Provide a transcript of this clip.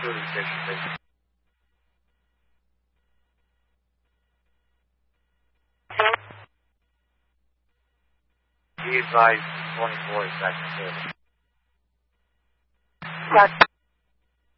station, please. Be advised, 24 is active. Roger.